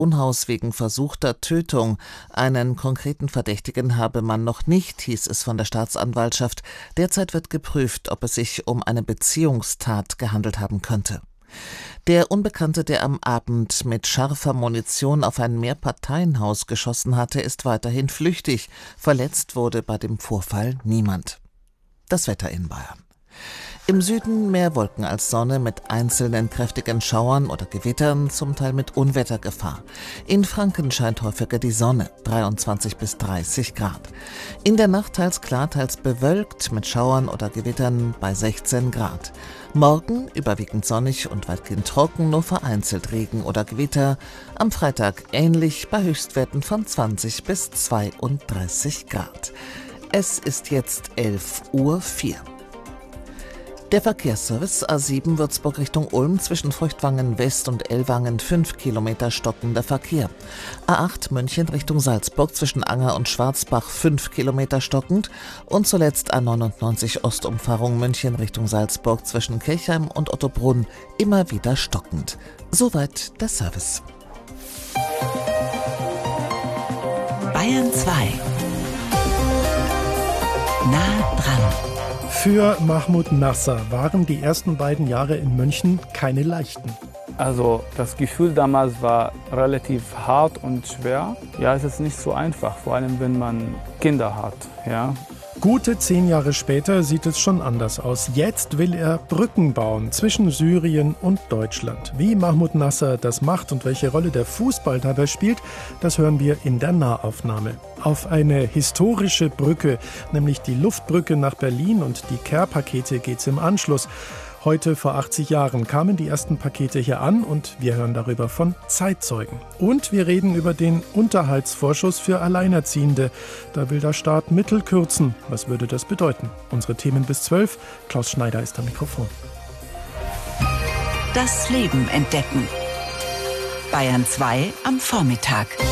Wohnhaus wegen versuchter Tötung. Einen konkreten Verdächtigen habe man noch nicht, hieß es von der Staatsanwaltschaft. Derzeit wird geprüft, ob es sich um eine Beziehungstat gehandelt haben könnte. Der Unbekannte, der am Abend mit scharfer Munition auf ein Mehrparteienhaus geschossen hatte, ist weiterhin flüchtig. Verletzt wurde bei dem Vorfall niemand. Das Wetter in Bayern. Im Süden mehr Wolken als Sonne mit einzelnen kräftigen Schauern oder Gewittern, zum Teil mit Unwettergefahr. In Franken scheint häufiger die Sonne, 23 bis 30 Grad. In der Nacht teils klar, teils bewölkt mit Schauern oder Gewittern bei 16 Grad. Morgen überwiegend sonnig und weitgehend trocken, nur vereinzelt Regen oder Gewitter. Am Freitag ähnlich bei Höchstwerten von 20 bis 32 Grad. Es ist jetzt 11:04 Uhr. Der Verkehrsservice A7 Würzburg Richtung Ulm zwischen Feuchtwangen West und Ellwangen 5 Kilometer stockender Verkehr. A8 München Richtung Salzburg zwischen Anger und Schwarzbach 5 Kilometer stockend und zuletzt A99 Ostumfahrung München Richtung Salzburg zwischen Kirchheim und Ottobrunn immer wieder stockend. Soweit der Service. Bayern 2. Nah dran. Für Mahmoud Nasser waren die ersten beiden Jahre in München keine leichten. Also das Gefühl damals war relativ hart und schwer. Ja, es ist nicht so einfach, vor allem wenn man Kinder hat. Ja. Gute 10 Jahre später sieht es schon anders aus. Jetzt will er Brücken bauen zwischen Syrien und Deutschland. Wie Mahmoud Nasser das macht und welche Rolle der Fußball dabei spielt, das hören wir in der Nahaufnahme. Auf eine historische Brücke, nämlich die Luftbrücke nach Berlin und die Care-Pakete geht's im Anschluss. Heute vor 80 Jahren kamen die ersten Pakete hier an und wir hören darüber von Zeitzeugen. Und wir reden über den Unterhaltsvorschuss für Alleinerziehende. Da will der Staat Mittel kürzen. Was würde das bedeuten? Unsere Themen bis 12. Klaus Schneider ist am Mikrofon. Das Leben entdecken. Bayern 2 am Vormittag.